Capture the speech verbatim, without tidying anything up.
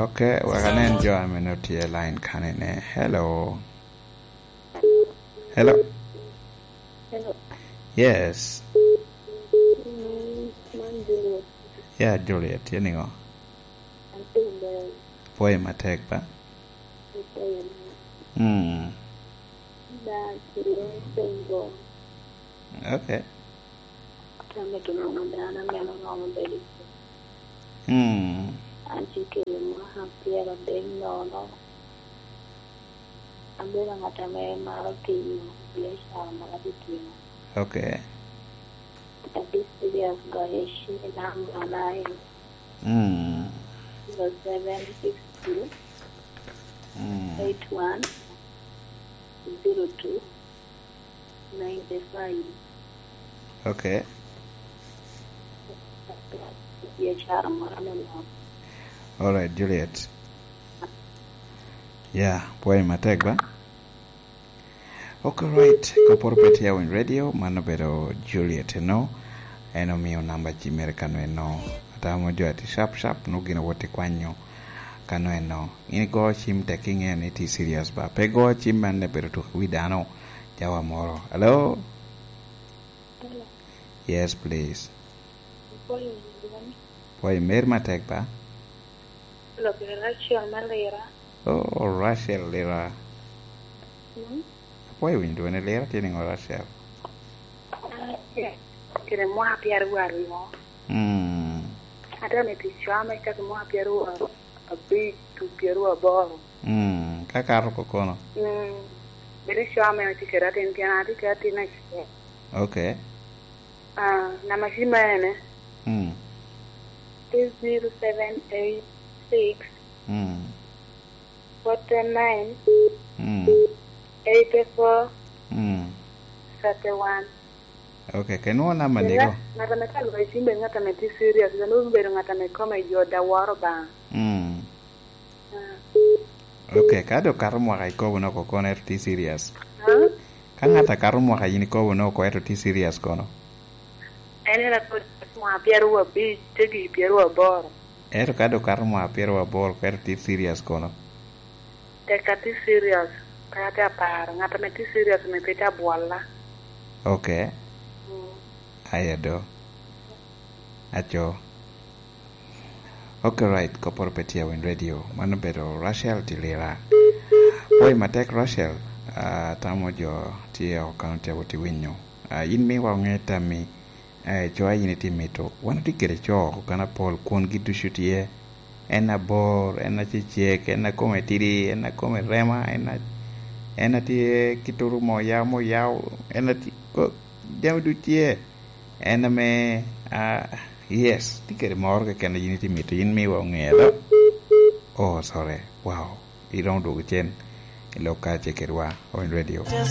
Okay, wakana enjoy amenoti ya line kanene. Hello. Hello. Hello. Yes. Mm, man Juliet. Yeah, Juliet, you know. I'm doing the Boy matek ba. Hmm. that is single. Okay. Tell me to know that I'm not normal baby. Hmm. And she came happy at a day no no. I'm going to have a marquee. Yes, I'm a bit. Okay. At this serious guy, she number nine. Hmm. Zero seven six two Hmm. eight one zero two ninety five. Okay. Yes, I'm a All right, Juliet. Yeah, boy matek ba. Okay, right. Kapor petia win radio mano pero Juliet no. Eno mio namba jimerikano eno. Ata mojo ati sharp sharp no gina wote kwanyo. Kano eno. Ini go chim taking en iti serious ba. Pego chim mande pero tu widano. Jawa moro. Hello? Hello. Yes, please. Boy, Boy mer matek ba. lo que Rachel Malera. Oh, Rachel Lera. Hmm? Boy window ne Lera tiene ngo Rachel. Ah, yeah. Queremos apiar guardo. Hmm. Ada me pichama que queremos apiar o a big to piero a ball. Hmm. Kakaro kokono. Hmm. Beri chama me que era ten piana que era tina. Okay. Ah, na machine ne. Hmm. Is zero seven eight six Hmm. forty nine Hmm. eighty four Hmm. thirty one. Okay, que no na manigo. Ngata me ka lo isimbe ngata me ti serious no mbere ngata me koma yo da waro ba. Hmm. Ah. Okay, kado karmo kai ko no ko kono ti serious. Ha? Kangata karmo kai ni ko no ko ti serious kono. Ene la ko mo apiaro wa bi tegi piero a boro. Ero kado karmo a pero a bor ko ti serious kono. Te ka ti serious. Ka ta par ngata me ti serious me peta bolla. Okay. Mm. Ayado. Acho. Okay, right. Ko por petia win radio. Mano pero Rachel Tilera. Boy matek Rachel. Ah, uh, tamo jo tie o county woti winyo. Ah, uh, in mi wa ngeta mi eh jo ayini timito. Wana tikere cho kana Paul kon gitu shutie. Ena bor, ena chichek, ena come tiri, ena come rema, ena ena tie kituru mo ya mo yao, ena ti ko jam du tie. Ena me ah uh, yes, tikere mor ke kana yini timito in mi wa ngeda. Oh, sorry. Wow. I don't do it chen. Loka chekerwa on radio.